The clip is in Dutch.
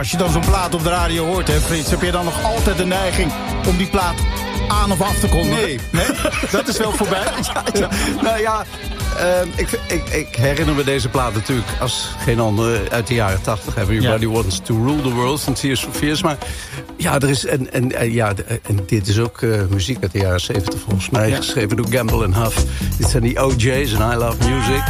Als je dan zo'n plaat op de radio hoort, hè, Frits, heb je dan nog altijd de neiging om die plaat aan of af te kondigen? Nee? Dat is wel voorbij? Ja. Nou ja, ik herinner me deze plaat natuurlijk als geen andere uit de jaren 80. Everybody Wants to Rule the World van Tears for Fears. Maar ja, er is en dit is ook muziek uit de jaren 70 volgens mij. Geschreven door Gamble en Huff. Dit zijn die OJ's en I Love Music.